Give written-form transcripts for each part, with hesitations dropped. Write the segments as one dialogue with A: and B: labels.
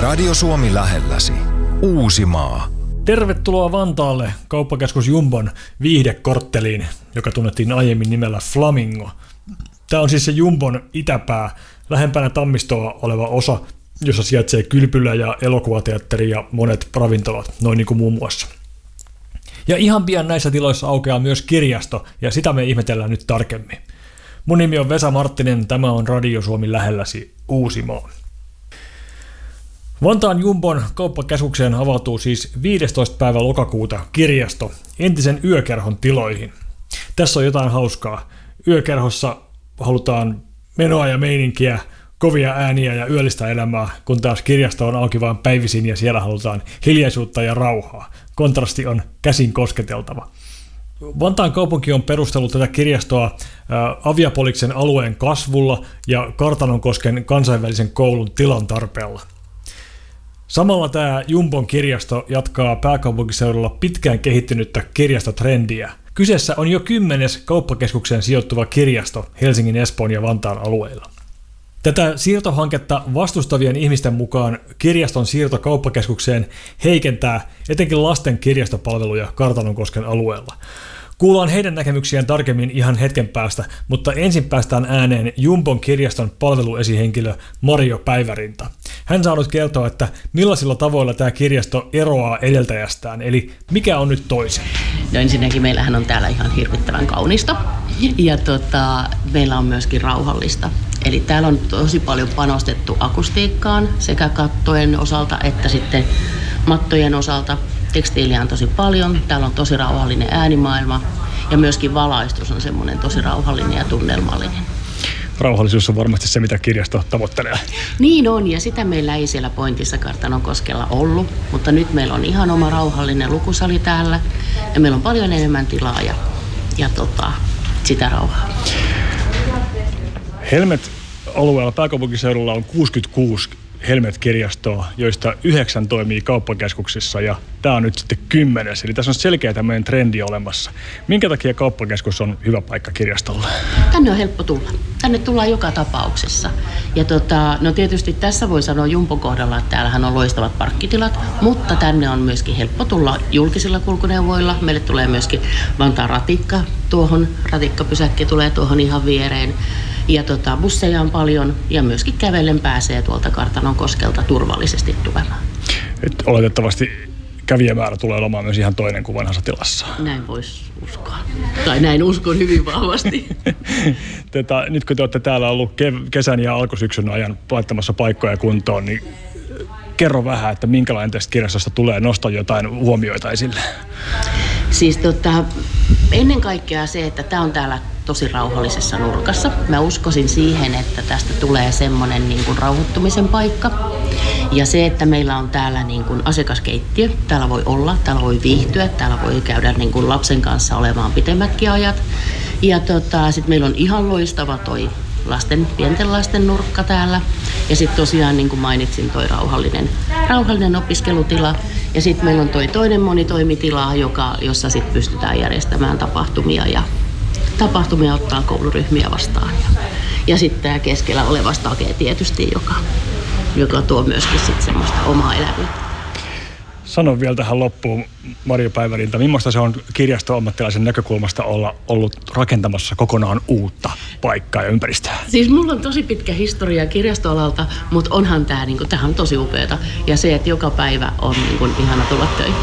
A: Radio Suomi lähelläsi. Uusimaa.
B: Tervetuloa Vantaalle kauppakeskus Jumbon viihdekortteliin, joka tunnettiin aiemmin nimellä Flamingo. Tämä on siis se Jumbon itäpää, lähempänä Tammistoa oleva osa, jossa sijaitsee kylpylä ja elokuvateatteri ja monet ravintolat, noin niin kuin muun muassa. Ja ihan pian näissä tiloissa aukeaa myös kirjasto, ja sitä me ihmetellään nyt tarkemmin. Mun nimi on Vesa Marttinen, tämä on Radio Suomi lähelläsi Uusimaa. Vantaan Jumbon kauppakeskukseen avautuu siis 15. päivä lokakuuta kirjasto entisen yökerhon tiloihin. Tässä on jotain hauskaa. Yökerhossa halutaan menoa ja meininkiä, kovia ääniä ja yöllistä elämää, kun taas kirjasto on auki vain päivisin ja siellä halutaan hiljaisuutta ja rauhaa. Kontrasti on käsin kosketeltava. Vantaan kaupunki on perustellut tätä kirjastoa Aviapoliksen alueen kasvulla ja Kartanonkosken kansainvälisen koulun tilan tarpeella. Samalla tämä Jumbon kirjasto jatkaa pääkaupunkiseudulla pitkään kehittynyttä kirjastotrendiä. Kyseessä on jo 10. kauppakeskukseen sijoittuva kirjasto Helsingin, Espoon ja Vantaan alueilla. Tätä siirtohanketta vastustavien ihmisten mukaan kirjaston siirto kauppakeskukseen heikentää etenkin lasten kirjastopalveluja Kartanonkosken alueella. Kuullaan heidän näkemyksiään tarkemmin ihan hetken päästä, mutta ensin päästään ääneen Jumbon kirjaston palveluesihenkilö Mario Päivärinta. Hän saa nyt kertoa, että millaisilla tavoilla tämä kirjasto eroaa edeltäjästään, eli mikä on nyt toisin?
C: No ensinnäkin meillähän on täällä ihan hirvittävän kaunista ja meillä on myöskin rauhallista. Eli täällä on tosi paljon panostettu akustiikkaan sekä kattojen osalta että sitten mattojen osalta. Tekstiiliä on tosi paljon, täällä on tosi rauhallinen äänimaailma ja myöskin valaistus on semmoinen tosi rauhallinen ja tunnelmallinen.
B: Rauhallisuus on varmasti se, mitä kirjasto tavoittelee.
C: Niin on, ja sitä meillä ei siellä Pointissa Kartanonkoskella ollut, mutta nyt meillä on ihan oma rauhallinen lukusali täällä ja meillä on paljon enemmän tilaa ja sitä rauhaa.
B: Helmet-alueella pääkaupunkiseudulla on 66 Helmet-kirjastoa, joista 9 toimii kauppakeskuksissa ja tämä on nyt sitten 10. Eli tässä on selkeä tämmöinen trendi olemassa. Minkä takia kauppakeskus on hyvä paikka kirjastolle?
C: Tänne on helppo tulla. Tänne tullaan joka tapauksessa. Ja no tietysti tässä voi sanoa Jumbon kohdalla, että täällähän on loistavat parkkitilat, mutta tänne on myöskin helppo tulla julkisilla kulkuneuvoilla. Meille tulee myöskin Vantaan ratikka tuohon, ratikkapysäkki tulee tuohon ihan viereen. Ja busseja on paljon ja myöskin kävellen pääsee tuolta Kartanonkoskelta turvallisesti tulemaan.
B: Oletettavasti kävijämäärä tulee olemaan myös ihan toinen kuin vanhassa tilassa.
C: Näin voisi uskoa. Tai näin uskon hyvin vahvasti.
B: Nyt kun te olette täällä ollut kesän ja alkusyksyn ajan laittamassa paikkoja kuntoon, niin kerro vähän, että minkälainen tästä kirjastosta tulee, nosta jotain huomioita esille.
C: Siis ennen kaikkea se, että tämä on täällä tosi rauhallisessa nurkassa. Mä uskoisin siihen, että tästä tulee semmoinen niin kuin rauhoittumisen paikka. Ja se, että meillä on täällä niin kuin asiakaskeittiö, täällä voi olla, täällä voi viihtyä, täällä voi käydä niin kuin lapsen kanssa olemaan pitemmätkin ajat. Ja sitten meillä on ihan loistava toi pienten lasten nurkka täällä. Ja sitten tosiaan, niin kuin mainitsin, toi rauhallinen opiskelutila. Ja sitten meillä on toi toinen monitoimitila, jossa sitten pystytään järjestämään tapahtumia ottaa kouluryhmiä vastaan. Ja sitten tämä keskellä oleva stage tietysti, joka tuo myöskin sitten semmoista omaa elämyyttä.
B: Sano vielä tähän loppuun, Mario Päivärinta, millaista se on kirjasto-ammattilaisen näkökulmasta olla ollut rakentamassa kokonaan uutta paikkaa ja ympäristöä?
C: Siis mulla on tosi pitkä historia kirjastoalalta, mutta onhan tämä on tosi upeata. Ja se, että joka päivä on ihana tulla töihin.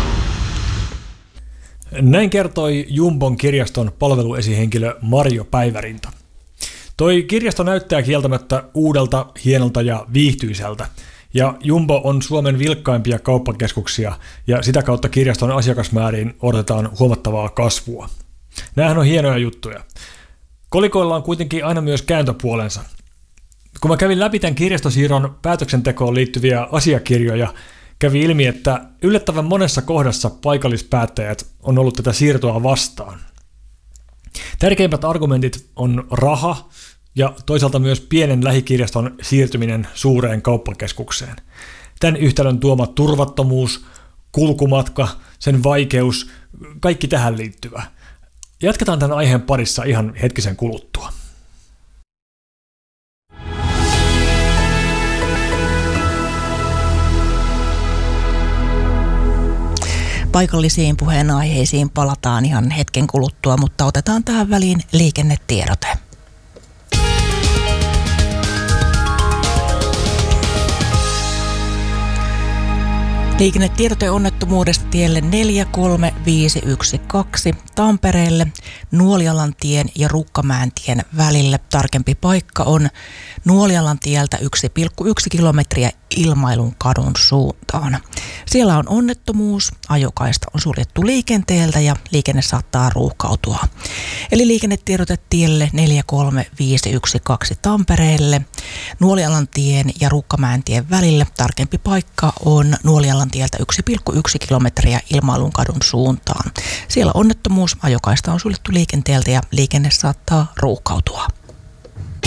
B: Näin kertoi Jumbon kirjaston palveluesihenkilö Mario Päivärinta. Toi kirjasto näyttää kieltämättä uudelta, hienolta ja viihtyiseltä. Ja Jumbo on Suomen vilkkaimpia kauppakeskuksia ja sitä kautta kirjaston asiakasmääriin odotetaan huomattavaa kasvua. Nämähän on hienoja juttuja. Kolikoilla on kuitenkin aina myös kääntöpuolensa. Kun mä kävin läpi tämän kirjastosiirron päätöksentekoon liittyviä asiakirjoja, kävi ilmi, että yllättävän monessa kohdassa paikallispäättäjät on ollut tätä siirtoa vastaan. Tärkeimmät argumentit on raha ja toisaalta myös pienen lähikirjaston siirtyminen suureen kauppakeskukseen. Tämän yhtälön tuoma turvattomuus, kulkumatka, sen vaikeus, kaikki tähän liittyvä. Jatketaan tämän aiheen parissa ihan hetkisen kuluttua.
D: Paikallisiin puheenaiheisiin palataan ihan hetken kuluttua, mutta otetaan tähän väliin liikennetiedote. Liikennetiedote onnettomuudesta tielle 43512 Tampereelle Nuolialantien ja Rukkamäentien välille. Tarkempi paikka on Nuolialantieltä 1,1 kilometriä Ilmailun kadun suuntaan. Siellä on onnettomuus, ajokaista on suljettu liikenteeltä ja liikenne saattaa ruuhkautua. Eli liikennetiedote tielle 43512 Tampereelle Nuolialantien ja Rukkamäentien välille. Tarkempi paikka on Nuolialantieltä 1,1 kilometriä Ilmailun kadun suuntaan. Siellä onnettomuus, ajokaista on suljettu liikenteeltä ja liikenne saattaa ruuhkautua.